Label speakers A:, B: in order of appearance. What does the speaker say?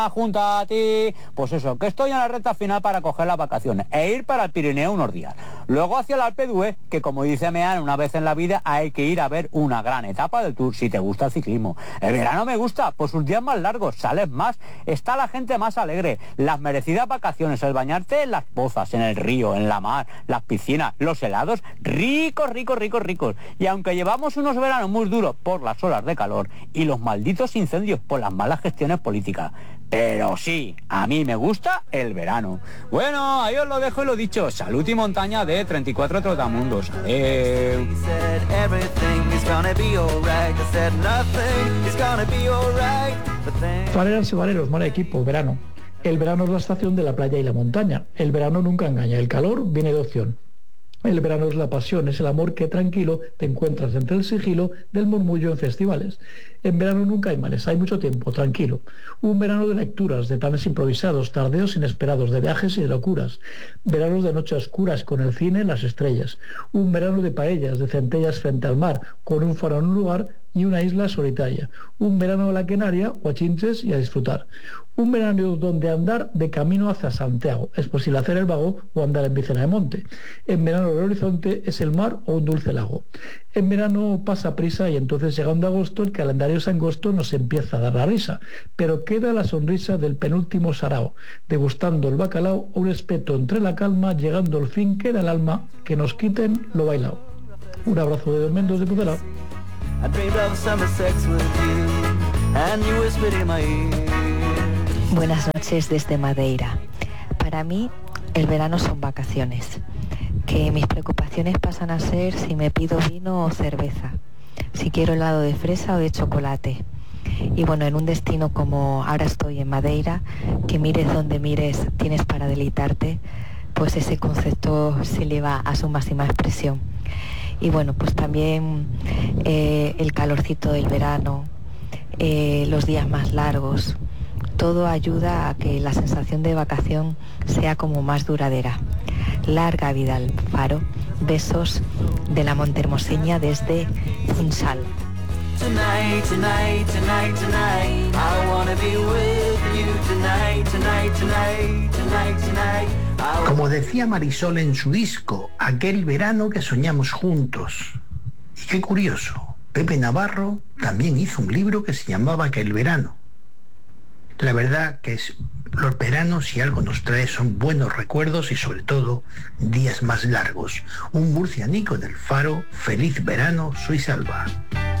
A: junto a ti, pues eso, que estoy en la recta final para coger las vacaciones e ir para el Pirineo unos días. Luego hacia el Alpe d'Huez, que como dice Meán, una vez en la vida hay que ir a ver una gran etapa del Tour si te gusta el ciclismo. El verano me gusta, pues sus días más largos, sales más, está la gente más alegre, las merecidas vacaciones, el bañarte en las pozas, en el río, en la mar, las piscinas, los helados, ricos, ricos, ricos, ricos. Y aunque llevamos unos veranos muy duros por las olas de calor y los malditos incendios por las malas gestiones políticas, pero sí, a mí me gusta el verano. Bueno, ahí os lo dejo y lo dicho. Salud y montaña de 34 Trotamundos. Adeu.
B: Fareras y vareros, mal equipo, verano. El verano es la estación de la playa y la montaña. El verano nunca engaña. El calor viene de opción. El verano es la pasión, es el amor que tranquilo te encuentras entre el sigilo del murmullo en festivales. En verano nunca hay males, hay mucho tiempo, tranquilo. Un verano de lecturas, de planes improvisados, tardeos inesperados, de viajes y de locuras. Veranos de noches oscuras con el cine, las estrellas. Un verano de paellas, de centellas frente al mar, con un faro en un lugar y una isla solitaria. Un verano de la Quenaria o a chinches y a disfrutar. Un verano donde andar de camino hacia Santiago. Es posible hacer el vago o andar en bicena de monte. En verano el horizonte es el mar o un dulce lago. En verano pasa prisa y entonces llegando agosto el calendario sangosto nos empieza a dar la risa. Pero queda la sonrisa del penúltimo sarao. Degustando el bacalao, un espeto entre la calma, llegando al fin queda el alma, que nos quiten lo bailao. Un abrazo de Don Mendoz de Pucelá.
C: Buenas noches desde Madeira. Para mí, el verano son vacaciones, que mis preocupaciones pasan a ser si me pido vino o cerveza, si quiero helado de fresa o de chocolate. Y bueno, en un destino como ahora estoy en Madeira, que mires donde mires tienes para deleitarte, pues ese concepto se eleva a su máxima expresión. Y bueno, pues también el calorcito del verano, los días más largos, todo ayuda a que la sensación de vacación sea como más duradera. Larga vida al Faro. Besos de la montehermoseña desde Funchal.
D: Como decía Marisol en su disco, aquel verano que soñamos juntos. Y qué curioso, Pepe Navarro también hizo un libro que se llamaba Aquel verano. La verdad que los veranos, si algo nos trae, son buenos recuerdos y sobre todo días más largos. Un murcianico del Faro, feliz verano, soy Salva.